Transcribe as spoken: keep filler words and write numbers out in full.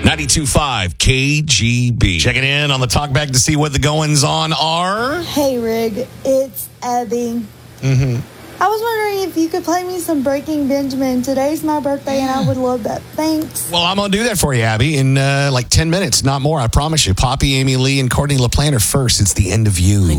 ninety-two point five K G B. Checking in on the talkback to see what the goings on are. Hey, Rig. It's Abby. Mm-hmm. I was wondering if you could play me some Breaking Benjamin. Today's my birthday, and I would love that. Thanks. Well, I'm going to do that for you, Abby, in uh, like ten minutes, not more, I promise you. Poppy, Amy Lee, and Courtney LaPlante are first. It's the end of you.